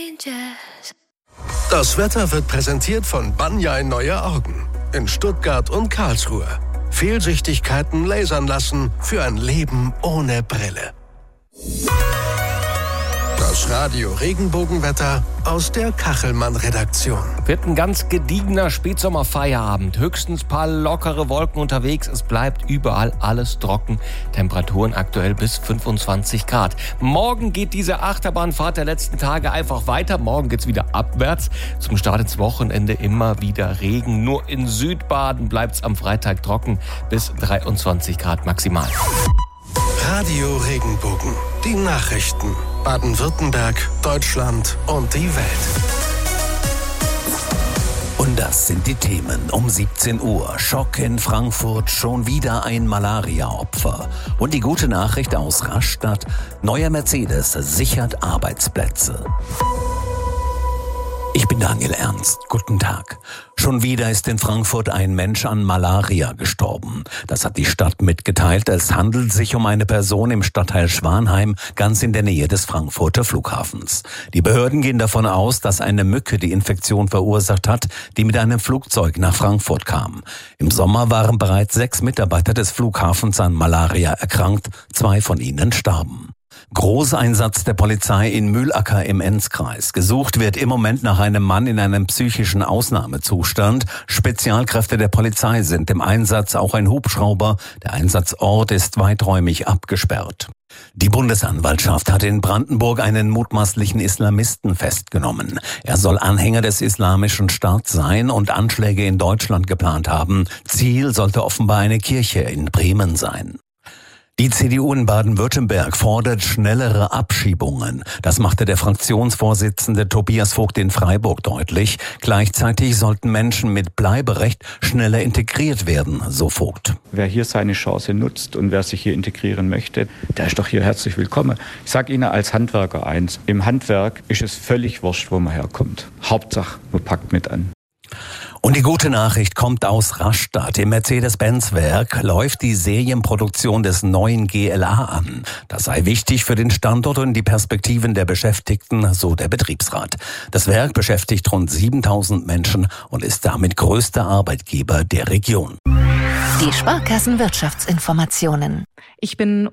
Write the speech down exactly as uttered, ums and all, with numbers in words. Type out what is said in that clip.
changes. Das Wetter wird präsentiert von Banjai Neue Augen in Stuttgart und Karlsruhe. Fehlsichtigkeiten lasern lassen für ein Leben ohne Brille. Das Radio Regenbogenwetter aus der Kachelmann-Redaktion. Wird ein ganz gediegener Spätsommerfeierabend. Höchstens paar lockere Wolken unterwegs. Es bleibt überall alles trocken. Temperaturen aktuell bis fünfundzwanzig Grad. Morgen geht diese Achterbahnfahrt der letzten Tage einfach weiter. Morgen geht's wieder abwärts. Zum Start ins Wochenende immer wieder Regen. Nur in Südbaden bleibt's am Freitag trocken bis dreiundzwanzig Grad maximal. Radio Regenbogen. Die Nachrichten. Baden-Württemberg, Deutschland und die Welt. Und das sind die Themen um siebzehn Uhr. Schock in Frankfurt, schon wieder ein Malaria-Opfer. Und die gute Nachricht aus Rastatt: neuer Mercedes sichert Arbeitsplätze. Ich bin Daniel Ernst. Guten Tag. Schon wieder ist in Frankfurt ein Mensch an Malaria gestorben. Das hat die Stadt mitgeteilt. Es handelt sich um eine Person im Stadtteil Schwanheim, ganz in der Nähe des Frankfurter Flughafens. Die Behörden gehen davon aus, dass eine Mücke die Infektion verursacht hat, die mit einem Flugzeug nach Frankfurt kam. Im Sommer waren bereits sechs Mitarbeiter des Flughafens an Malaria erkrankt. Zwei von ihnen starben. Großeinsatz der Polizei in Mühlacker im Enzkreis. Gesucht wird im Moment nach einem Mann in einem psychischen Ausnahmezustand. Spezialkräfte der Polizei sind im Einsatz, auch ein Hubschrauber. Der Einsatzort ist weiträumig abgesperrt. Die Bundesanwaltschaft hat in Brandenburg einen mutmaßlichen Islamisten festgenommen. Er soll Anhänger des Islamischen Staats sein und Anschläge in Deutschland geplant haben. Ziel sollte offenbar eine Kirche in Bremen sein. Die C D U in Baden-Württemberg fordert schnellere Abschiebungen. Das machte der Fraktionsvorsitzende Tobias Vogt in Freiburg deutlich. Gleichzeitig sollten Menschen mit Bleiberecht schneller integriert werden, so Vogt. Wer hier seine Chance nutzt und wer sich hier integrieren möchte, der ist doch hier herzlich willkommen. Ich sage Ihnen als Handwerker eins: Im Handwerk ist es völlig wurscht, wo man herkommt. Hauptsache, man packt mit an. Und die gute Nachricht kommt aus Rastatt. Im Mercedes-Benz-Werk läuft die Serienproduktion des neuen G L A an. Das sei wichtig für den Standort und die Perspektiven der Beschäftigten, so der Betriebsrat. Das Werk beschäftigt rund siebentausend Menschen und ist damit größter Arbeitgeber der Region. Die Sparkassen-Wirtschaftsinformationen. Ich bin